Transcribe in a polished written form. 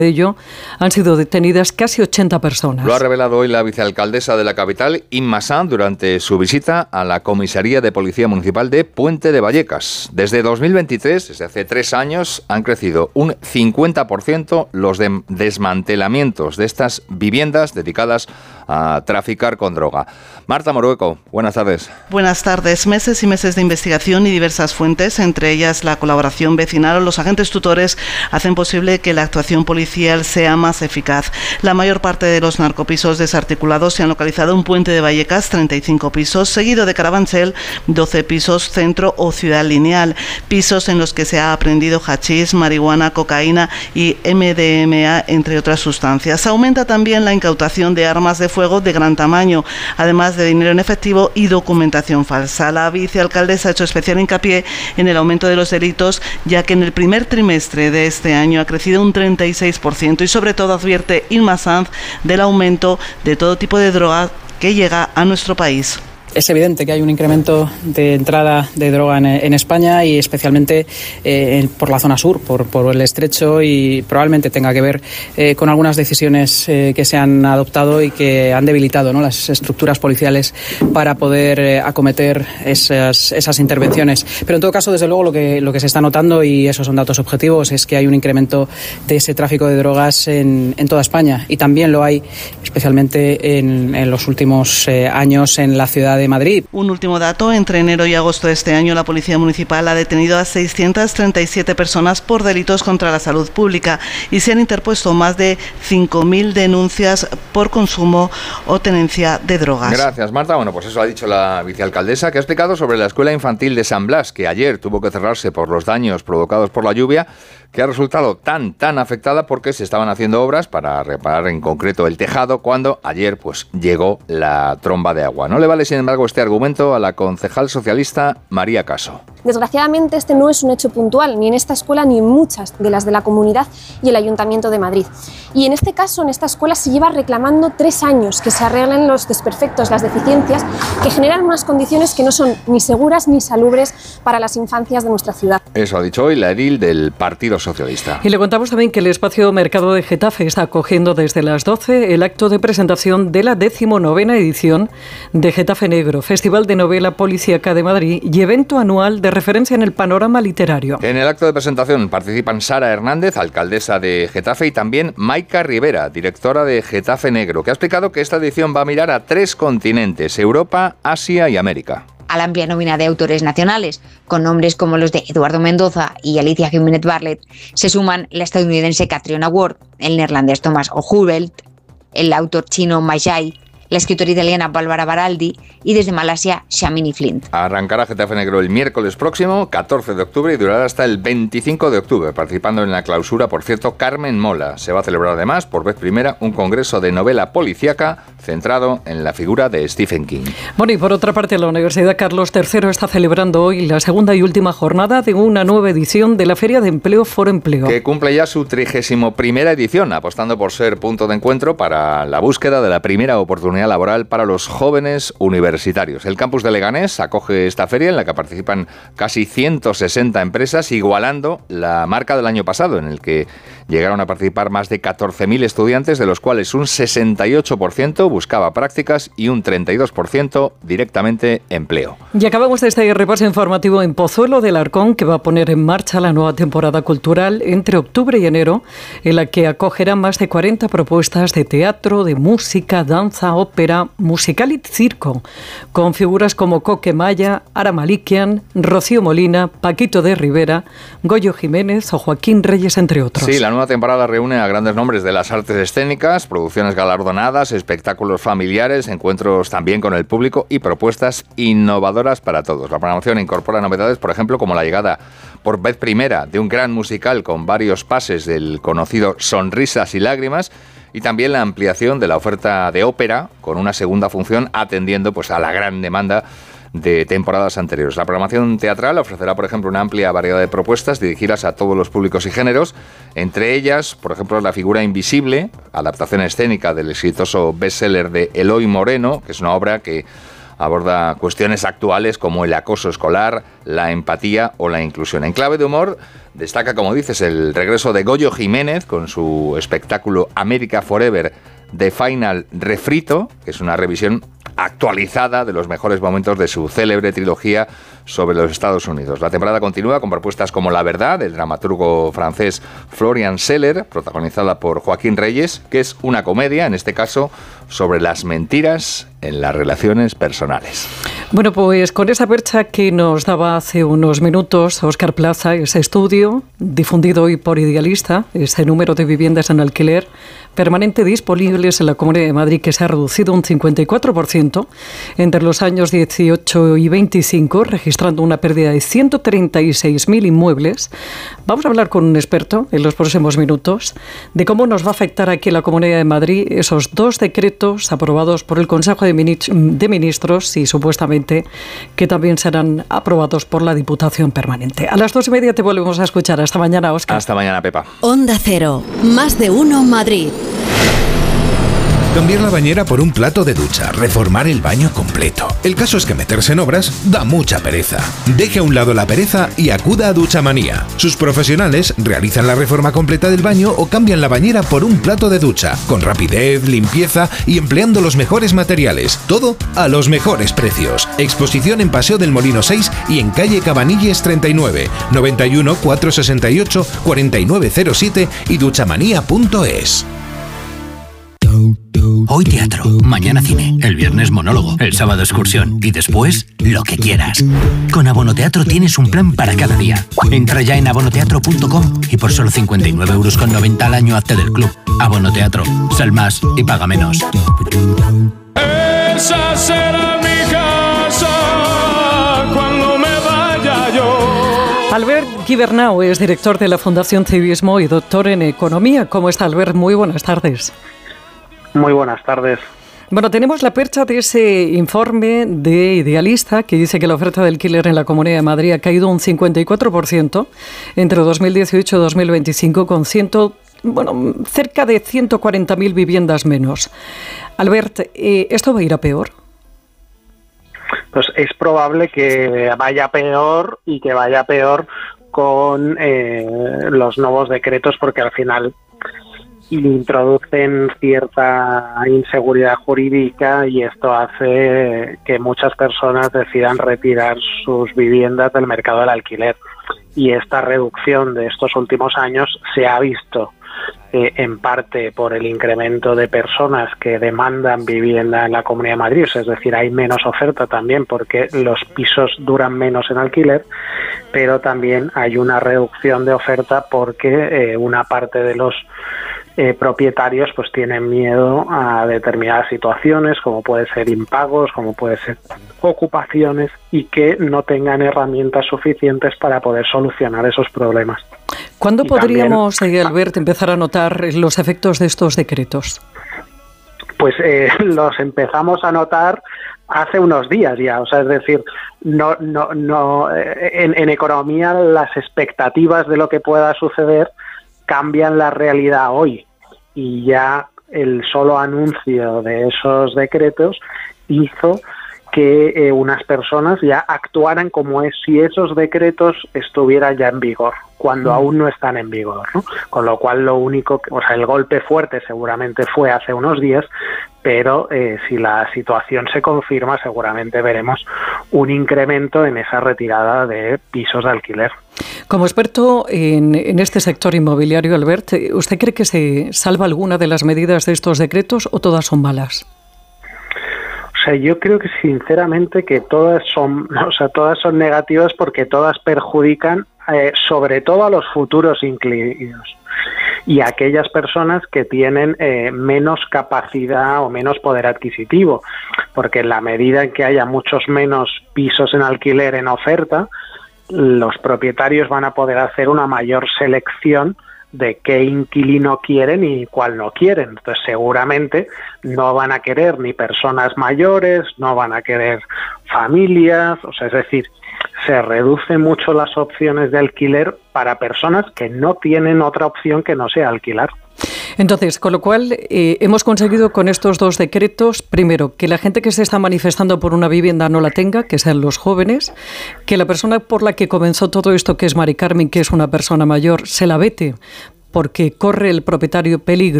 De ello, han sido detenidas casi 80 personas. Lo ha revelado hoy la vicealcaldesa de la capital, Inma Sanz, durante su visita a la comisaría de Policía Municipal de Puente de Vallecas. Desde 2023, desde hace 3 años, han crecido un 50% los desmantelamientos de estas viviendas dedicadas a traficar con droga. Marta Morueco, buenas tardes. Buenas tardes. Meses y meses de investigación y diversas fuentes, entre ellas la colaboración vecinal o los agentes tutores, hacen posible que la actuación policial sea más eficaz. La mayor parte de los narcopisos desarticulados se han localizado en Puente de Vallecas, 35 pisos, seguido de Carabanchel, 12 pisos, Centro o Ciudad Lineal, pisos en los que se ha aprehendido hachís, marihuana, cocaína y MDMA, entre otras sustancias. Aumenta también la incautación de armas de fuego de gran tamaño, además de dinero en efectivo y documentación falsa. La vicealcaldesa ha hecho especial hincapié en el aumento de los delitos, ya que en el primer trimestre de este año ha crecido un 36%, y sobre todo advierte Inma Sanz del aumento de todo tipo de droga que llega a nuestro país. Es evidente que hay un incremento de entrada de droga en España y especialmente por la zona sur, por el estrecho, y probablemente tenga que ver con algunas decisiones que se han adoptado y que han debilitado, ¿no?, las estructuras policiales para poder acometer esas intervenciones. Pero en todo caso, desde luego, lo que se está notando, y esos son datos objetivos, es que hay un incremento de ese tráfico de drogas en toda España, y también lo hay especialmente en los últimos años en la ciudad de Madrid. Un último dato: entre enero y agosto de este año, la Policía Municipal ha detenido a 637 personas por delitos contra la salud pública y se han interpuesto más de 5.000 denuncias por consumo o tenencia de drogas. Gracias, Marta. Bueno, pues eso ha dicho la vicealcaldesa, que ha explicado sobre la escuela infantil de San Blas, que ayer tuvo que cerrarse por los daños provocados por la lluvia, que ha resultado tan afectada porque se estaban haciendo obras para reparar en concreto el tejado cuando ayer pues llegó la tromba de agua. No le vale, sin embargo, este argumento a la concejal socialista María Caso. Desgraciadamente, este no es un hecho puntual, ni en esta escuela ni en muchas de las de la Comunidad y el Ayuntamiento de Madrid. Y en este caso, en esta escuela, se lleva reclamando 3 años que se arreglen los desperfectos, las deficiencias, que generan unas condiciones que no son ni seguras ni salubres para las infancias de nuestra ciudad. Eso ha dicho hoy la edil del Partido Socialista. Y le contamos también que el espacio Mercado de Getafe está acogiendo desde las 12 el acto de presentación de la 19ª edición de Getafe Negro, Festival de Novela Policíaca de Madrid y evento anual de referencia en el panorama literario. En el acto de presentación participan Sara Hernández, alcaldesa de Getafe, y también Maika Rivera, directora de Getafe Negro, que ha explicado que esta edición va a mirar a 3 continentes: Europa, Asia y América. A la amplia nómina de autores nacionales, con nombres como los de Eduardo Mendoza y Alicia Jiménez Barlet, se suman la estadounidense Catriona Ward, el neerlandés Thomas O'Hubelt, el autor chino Ma Jai, la escritora italiana Bárbara Baraldi y desde Malasia Shamini Flint. Arrancará Getafe Negro el miércoles próximo, 14 de octubre, y durará hasta el 25 de octubre, participando en la clausura, por cierto, Carmen Mola. Se va a celebrar además, por vez primera, un congreso de novela policíaca centrado en la figura de Stephen King. Bueno, y por otra parte, la Universidad Carlos III está celebrando hoy la segunda y última jornada de una nueva edición de la Feria de Empleo Foro Empleo, que cumple ya su 31ª edición, apostando por ser punto de encuentro para la búsqueda de la primera oportunidad laboral para los jóvenes universitarios. El campus de Leganés acoge esta feria, en la que participan casi 160 empresas, igualando la marca del año pasado, en el que llegaron a participar más de 14.000 estudiantes, de los cuales un 68% buscaba prácticas y un 32% directamente empleo. Y acabamos este repaso informativo en Pozuelo del Arcón, que va a poner en marcha la nueva temporada cultural entre octubre y enero, en la que acogerá más de 40 propuestas de teatro, de música, danza, ópera, musical y circo, con figuras como Coque Maya, Ara Malikian, Rocío Molina, Paquito de Rivera, Goyo Jiménez o Joaquín Reyes, entre otros. Sí, la nueva temporada reúne a grandes nombres de las artes escénicas, producciones galardonadas, espectáculos familiares, encuentros también con el público y propuestas innovadoras para todos. La programación incorpora novedades, por ejemplo, como la llegada por vez primera de un gran musical con varios pases del conocido Sonrisas y Lágrimas, y también la ampliación de la oferta de ópera con una segunda función atendiendo pues a la gran demanda de temporadas anteriores. La programación teatral ofrecerá, por ejemplo, una amplia variedad de propuestas dirigidas a todos los públicos y géneros, entre ellas, por ejemplo, La figura invisible, adaptación escénica del exitoso bestseller de Eloy Moreno, que es una obra que aborda cuestiones actuales como el acoso escolar, la empatía o la inclusión. En clave de humor destaca, como dices, el regreso de Goyo Jiménez con su espectáculo America Forever The Final Refrito, que es una revisión actualizada de los mejores momentos de su célebre trilogía sobre los Estados Unidos. La temporada continúa con propuestas como La Verdad, del dramaturgo francés Florian Seller, protagonizada por Joaquín Reyes, que es una comedia, en este caso, sobre las mentiras en las relaciones personales. Bueno, pues con esa percha que nos daba hace unos minutos Óscar Plaza, ese estudio difundido hoy por Idealista, ese número de viviendas en alquiler permanente disponibles en la Comunidad de Madrid, que se ha reducido un 54% entre los años 18 y 25, registrando una pérdida de 136.000 inmuebles. Vamos a hablar con un experto en los próximos minutos de cómo nos va a afectar aquí en la Comunidad de Madrid esos 2 decretos aprobados por el Consejo de Ministros y supuestamente que también serán aprobados por la Diputación Permanente. A las 2:30 te volvemos a escuchar. Hasta mañana, Óscar. Hasta mañana, Pepa. Onda Cero, más de uno Madrid. Cambiar la bañera por un plato de ducha, reformar el baño completo. El caso es que meterse en obras da mucha pereza. Deje a un lado la pereza y acuda a Duchamanía. Sus profesionales realizan la reforma completa del baño o cambian la bañera por un plato de ducha, con rapidez, limpieza y empleando los mejores materiales. Todo a los mejores precios. Exposición en Paseo del Molino 6 y en calle Cabanilles 39, 91 468 4907 y duchamanía.es. Hoy teatro, mañana cine, el viernes monólogo, el sábado excursión y después lo que quieras. Con Abonoteatro tienes un plan para cada día. Entra ya en abonoteatro.com y por solo 59,90 € al año hazte del club. Abonoteatro, sal más y paga menos. Esa será mi casa cuando me vaya yo. Albert Gibernau es director de la Fundación Civismo y doctor en Economía. ¿Cómo está, Albert? Muy buenas tardes. Muy buenas tardes. Bueno, tenemos la percha de ese informe de Idealista que dice que la oferta de alquiler en la Comunidad de Madrid ha caído un 54% entre 2018 y 2025 con cerca de 140.000 viviendas menos. Albert, ¿esto va a ir a peor? Pues es probable que vaya peor y que vaya peor con los nuevos decretos, porque al final introducen cierta inseguridad jurídica y esto hace que muchas personas decidan retirar sus viviendas del mercado del alquiler. Y esta reducción de estos últimos años se ha visto en parte por el incremento de personas que demandan vivienda en la Comunidad de Madrid, es decir, hay menos oferta también porque los pisos duran menos en alquiler, pero también hay una reducción de oferta porque una parte de los propietarios pues tienen miedo a determinadas situaciones, como puede ser impagos, como puede ser ocupaciones, y que no tengan herramientas suficientes para poder solucionar esos problemas. ¿Cuándo podríamos, Albert, empezar a notar los efectos de estos decretos? Pues los empezamos a notar hace unos días ya, o sea, es decir, en economía las expectativas de lo que pueda suceder cambian la realidad hoy, y ya el solo anuncio de esos decretos hizo que unas personas ya actuaran como si esos decretos estuvieran ya en vigor, cuando aún no están en vigor, ¿no? Con lo cual el golpe fuerte seguramente fue hace unos días, pero si la situación se confirma seguramente veremos un incremento en esa retirada de pisos de alquiler. Como experto en este sector inmobiliario, Albert, ¿usted cree que se salva alguna de las medidas de estos decretos o todas son malas? O sea, yo creo que sinceramente que todas son negativas porque todas perjudican sobre todo a los futuros inquilinos y a aquellas personas que tienen menos capacidad o menos poder adquisitivo, porque en la medida en que haya muchos menos pisos en alquiler en oferta, los propietarios van a poder hacer una mayor selección de qué inquilino quieren y cuál no quieren. Entonces seguramente no van a querer ni personas mayores, no van a querer familias, o sea, es decir, se reducen mucho las opciones de alquiler para personas que no tienen otra opción que no sea alquilar. Entonces, con lo cual, hemos conseguido con estos dos decretos, primero, que la gente que se está manifestando por una vivienda no la tenga, que sean los jóvenes, que la persona por la que comenzó todo esto, que es Mari Carmen, que es una persona mayor, se la vete, porque corre el propietario peligro